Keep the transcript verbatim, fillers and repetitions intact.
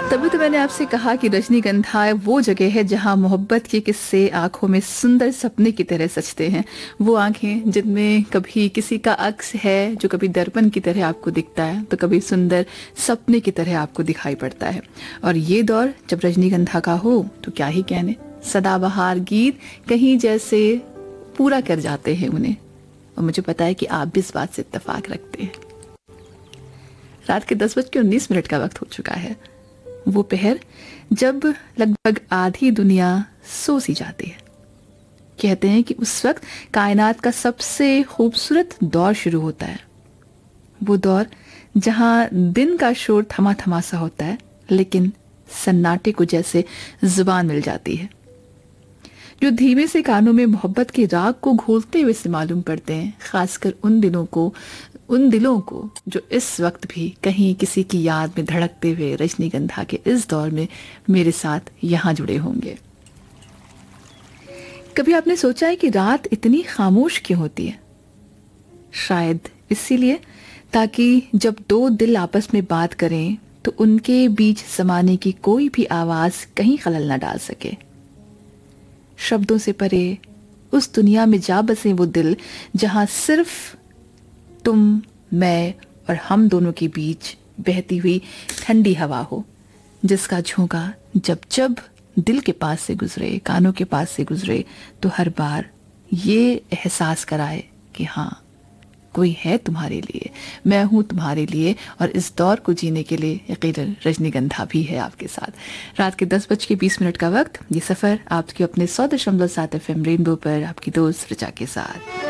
तभी तो मैंने आपसे कहा कि रजनीगंधा वो जगह है जहां मोहब्बत के किस्से आंखों में सुंदर सपने की तरह सजते हैं। वो आंखें जिनमें कभी किसी का अक्स है जो कभी दर्पण की तरह आपको दिखता है तो कभी सुंदर सपने की तरह आपको दिखाई पड़ता है। और ये दौर जब रजनीगंधा का हो तो क्या ही कहने, सदाबहार गीत कहीं जैसे पूरा कर जाते हैं उन्हें। और मुझे पता है कि आप भी इस बात से इत्तेफाक रखते हैं। रात के दस बज के उन्नीस मिनट का वक्त हो चुका है। वो पहर जब लगभग आधी दुनिया सो सी जाती है। कहते हैं कि उस वक्त कायनात का सबसे खूबसूरत दौर शुरू होता है। वो दौर जहां दिन का शोर थमा थमा सा होता है लेकिन सन्नाटे को जैसे जुबान मिल जाती है, जो धीमे से कानों में मोहब्बत के राग को घोलते हुए से मालूम पड़ते हैं, खासकर उन दिनों को उन दिलों को जो इस वक्त भी कहीं किसी की याद में धड़कते हुए रजनीगंधा के इस दौर में मेरे साथ यहाँ जुड़े होंगे। कभी आपने सोचा है कि रात इतनी खामोश क्यों होती है? शायद इसीलिए ताकि जब दो दिल आपस में बात करें तो उनके बीच समाने की कोई भी आवाज कहीं खलल न डाल सके। शब्दों से परे उस दुनिया में जा बसे वो दिल जहां सिर्फ तुम, मैं और हम दोनों के बीच बहती हुई ठंडी हवा हो, जिसका झोंका जब जब दिल के पास से गुजरे, कानों के पास से गुजरे तो हर बार ये एहसास कराए कि हाँ, कोई है तुम्हारे लिए, मैं हूं तुम्हारे लिए। और इस दौर को जीने के लिए यकीनन रजनीगंधा भी है आपके साथ। रात के दस बज के बीस मिनट का वक्त, ये सफर आपके अपने सौ दशमलव सात एफ एम रेनबो पर आपकी दोस्त ऋचा के साथ।